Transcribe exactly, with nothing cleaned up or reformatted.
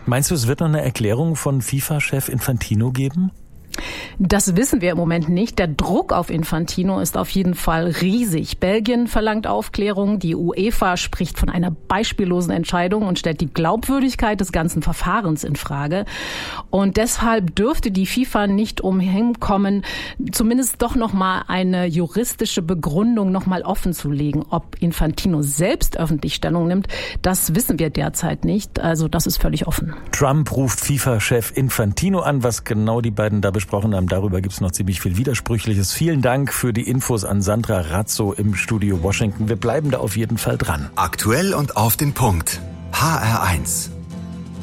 Meinst du, es wird noch eine Erklärung von FIFA-Chef Infantino geben? Das wissen wir im Moment nicht. Der Druck auf Infantino ist auf jeden Fall riesig. Belgien verlangt Aufklärung, die UEFA spricht von einer beispiellosen Entscheidung und stellt die Glaubwürdigkeit des ganzen Verfahrens in Frage. Und deshalb dürfte die FIFA nicht umhin kommen, zumindest doch noch mal eine juristische Begründung noch mal offen zu legen. Ob Infantino selbst öffentlich Stellung nimmt, das wissen wir derzeit nicht. Also das ist völlig offen. Trump ruft FIFA-Chef Infantino an. Was genau die beiden da besprochen haben, darüber gibt es noch ziemlich viel Widersprüchliches. Vielen Dank für die Infos an Sandra Razzo im Studio Washington. Wir bleiben da auf jeden Fall dran. Aktuell und auf den Punkt. H R eins.